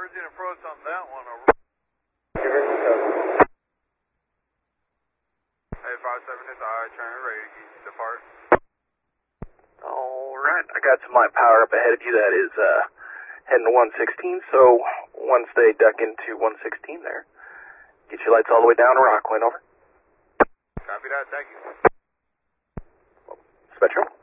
emerging approach on that one, over. Hey, 57 is I, trying ready to depart. Alright, I got some light power up ahead of you that is heading to 116, so once they duck into 116 there, get your lights all the way down to Rockland, over. Copy that, thank you. Spectrum.